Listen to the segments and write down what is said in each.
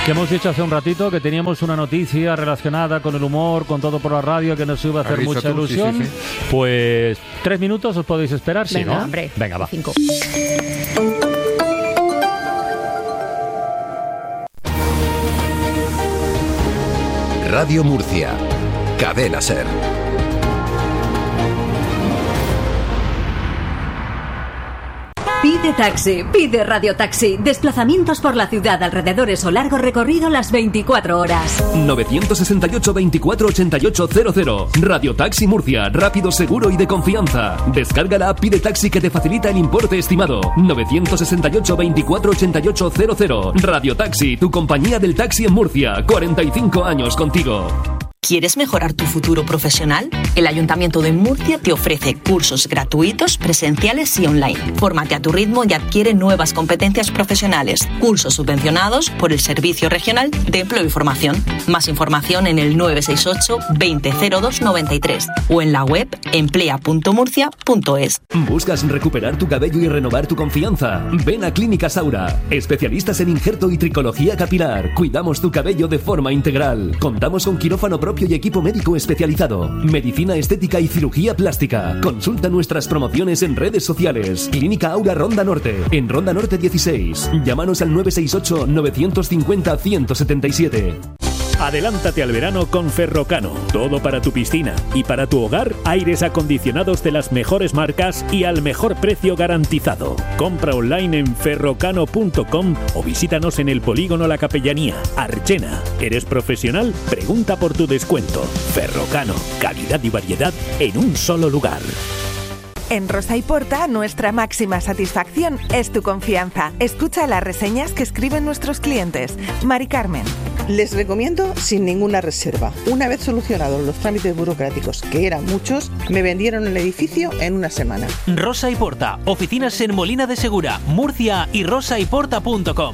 Que hemos dicho hace un ratito que teníamos una noticia relacionada con el humor, con todo por la radio, que nos iba a hacer mucha ilusión. Sí. Pues 3 minutos os podéis esperar, venga, ¿sí, no? Hombre. Venga, va. 5. Radio Murcia, Cadena SER. Pide taxi, pide radiotaxi. Desplazamientos por la ciudad, alrededores o largo recorrido las 24 horas. 968 24 88 00. Radiotaxi Murcia, rápido, seguro y de confianza. Descarga la app Pide Taxi que te facilita el importe estimado. 968 24 88 00. Radiotaxi, tu compañía del taxi en Murcia. 45 años contigo. ¿Quieres mejorar tu futuro profesional? El Ayuntamiento de Murcia te ofrece cursos gratuitos, presenciales y online. Fórmate a tu ritmo y adquiere nuevas competencias profesionales. Cursos subvencionados por el Servicio Regional de Empleo y Formación. Más información en el 968 2002 93 o en la web emplea.murcia.es. ¿Buscas recuperar tu cabello y renovar tu confianza? Ven a Clínica Saura. Especialistas en injerto y tricología capilar. Cuidamos tu cabello de forma integral. Contamos con quirófano propio y equipo médico especializado, medicina estética y cirugía plástica. Consulta nuestras promociones en redes sociales. Clínica Aura Ronda Norte, en Ronda Norte 16. Llámanos al 968 950 177. Adelántate al verano con Ferrocano. Todo para tu piscina y para tu hogar, aires acondicionados de las mejores marcas y al mejor precio garantizado. Compra online en ferrocano.com o visítanos en el Polígono La Capellanía, Archena. ¿Eres profesional? Pregunta por tu descuento. Ferrocano, calidad y variedad en un solo lugar. En Rosa y Porta, nuestra máxima satisfacción es tu confianza. Escucha las reseñas que escriben nuestros clientes. Mari Carmen. Les recomiendo sin ninguna reserva. Una vez solucionados los trámites burocráticos, que eran muchos, me vendieron el edificio en una semana. Rosa y Porta, oficinas en Molina de Segura, Murcia y rosayporta.com.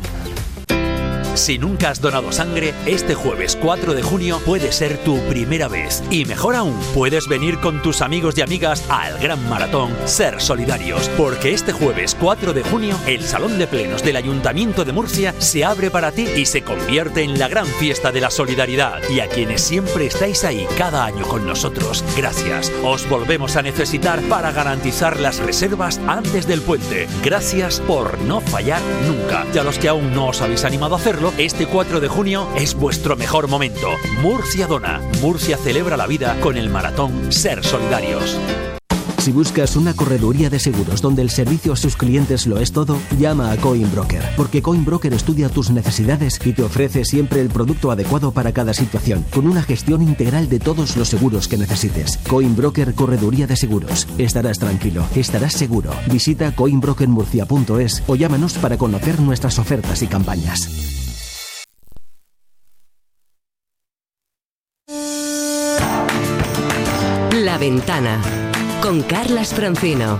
Si nunca has donado sangre, este jueves 4 de junio puede ser tu primera vez. Y mejor aún, puedes venir con tus amigos y amigas al gran maratón Ser Solidarios. Porque este jueves 4 de junio, el Salón de Plenos del Ayuntamiento de Murcia se abre para ti y se convierte en la gran fiesta de la solidaridad. Y a quienes siempre estáis ahí cada año con nosotros, gracias. Os volvemos a necesitar para garantizar las reservas antes del puente. Gracias por no fallar nunca. Y a los que aún no os habéis animado a hacerlo, este 4 de junio es vuestro mejor momento. Murcia dona. Murcia celebra la vida con el maratón Ser Solidarios. Si buscas una correduría de seguros donde el servicio a sus clientes lo es todo, llama a Coinbroker, porque Coinbroker estudia tus necesidades y te ofrece siempre el producto adecuado para cada situación, con una gestión integral de todos los seguros que necesites. Coinbroker Correduría de Seguros. Estarás tranquilo, estarás seguro. Visita coinbrokermurcia.es o llámanos para conocer nuestras ofertas y campañas. La Ventana, con Carlas Francino.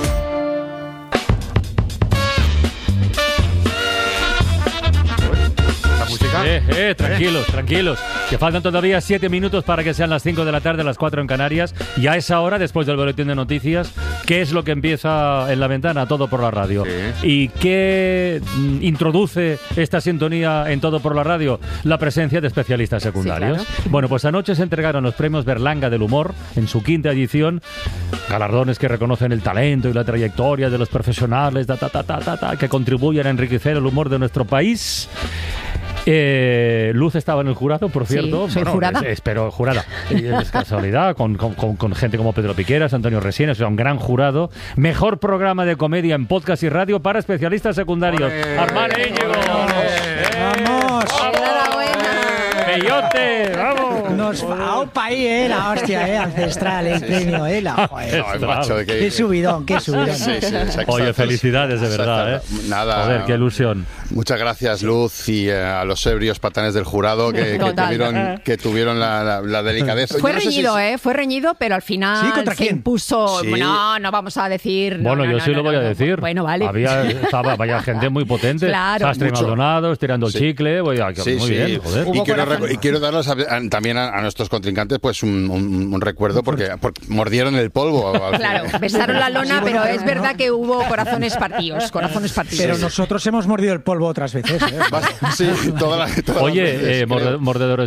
Tranquilos, que faltan todavía 7 minutos para que sean las 5 de la tarde, las 4 en Canarias, y a esa hora, después del boletín de noticias, ¿qué es lo que empieza en La Ventana? Todo por la radio. Sí. ¿Y qué introduce esta sintonía en Todo por la radio? La presencia de especialistas secundarios. Sí, claro. Bueno, pues anoche se entregaron los premios Berlanga del Humor en su 5ª edición, galardones que reconocen el talento y la trayectoria de los profesionales que contribuyen a enriquecer el humor de nuestro país. Luz estaba en el jurado, por cierto. Sí, soy jurada. Espero jurada. Es casualidad, con gente como Pedro Piqueras, Antonio Resines, un gran jurado. Mejor programa de comedia en podcast y radio para especialistas secundarios. Armán Íñigo. ¡Vamos! ¡Peyote! ¡Vamos! Nos va un país, la hostia, ancestral, el premio, Qué subidón. Sí, oye, felicidades, de verdad, Nada. Joder, qué ilusión. Muchas gracias, Luz, y a los ebrios patanes del jurado que tuvieron la delicadeza. Fue reñido, fue reñido, pero al final ¿sí? ¿Contra quién? Se impuso. Sí. No vamos a decir. Bueno, yo sí lo voy a decir. Bueno, vale. Vaya gente muy potente. Claro. Sastre y Maldonado, estirando el chicle. Muy bien, joder. Y quiero darles también a a nuestros contrincantes pues un recuerdo porque mordieron el polvo. Claro, besaron la lona, pero es verdad que hubo corazones partidos. Pero nosotros hemos mordido el polvo otras veces. Sí, todas las Oye, mordedores